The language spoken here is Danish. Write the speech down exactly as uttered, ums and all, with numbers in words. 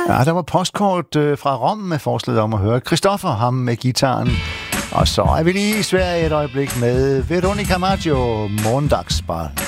Ja, der var postkort øh, fra Rom med forslaget om at høre Christoffer, ham med gitaren. Og så er vi lige i Sverige et øjeblik med Veronica Maggio, Måndagsbarn.